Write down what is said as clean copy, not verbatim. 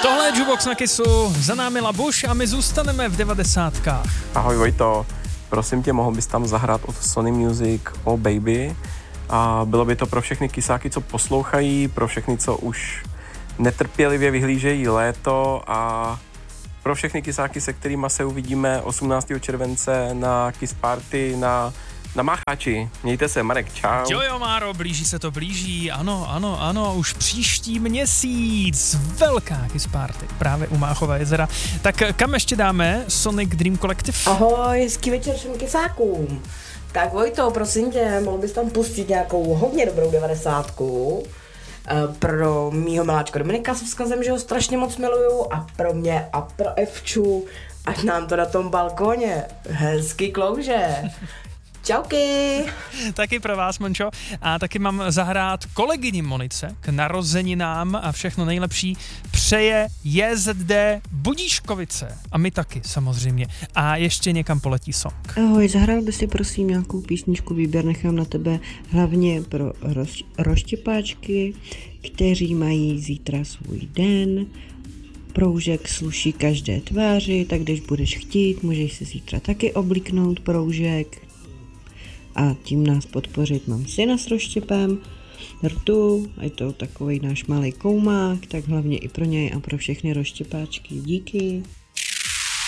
Tohle je Jukebox na Kissu, za námi Labuš a my zůstaneme v 90kách. Ahoj Vojto, prosím tě, mohl bys tam zahrát od Sony Music Oh Baby a bylo by to pro všechny kysáky, co poslouchají, pro všechny, co už netrpělivě vyhlížejí léto a pro všechny kysáky, se kterými se uvidíme 18. července na Kiss Party na Mácháči. Mějte se, Marek, čau. Jo, Máro, blíží se to, blíží, ano, už příští měsíc, velká Kiss Party, právě u Máchova jezera. Tak kam ještě dáme Sonic Dream Collective? Ahoj, hezký večer všem kysákům. Tak Vojto, prosím tě, mohl bys tam pustit nějakou hodně dobrou 90ku pro mýho miláčka Dominika s vzkazem, že ho strašně moc miluju a pro mě a pro Evču, ať nám to na tom balkóně hezky klouže. Čauky! Taky pro vás, Mončo. A taky mám zahrát kolegyni Monice k narozeninám a všechno nejlepší. Přeje JZD Budíškovice. A my taky, samozřejmě. A ještě někam poletí song. Ahoj, zahrál by si prosím nějakou písničku, výběr nechám na tebe, hlavně pro rozštěpáčky, kteří mají zítra svůj den. Proužek sluší každé tváři, tak když budeš chtít, můžeš si zítra taky oblíknout proužek a tím nás podpořit. Mám syna s rozštěpem, Rtu, a je to takový náš malý koumák, tak hlavně i pro něj a pro všechny rozštěpáčky. Díky.